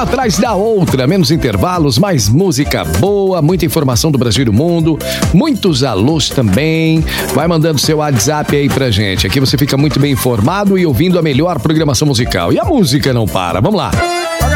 Uma atrás da outra, menos intervalos, mais música boa, muita informação do Brasil e do mundo, muitos alôs também. Vai mandando seu WhatsApp aí pra gente. Aqui você fica muito bem informado e ouvindo a melhor programação musical. E a música não para. Vamos lá.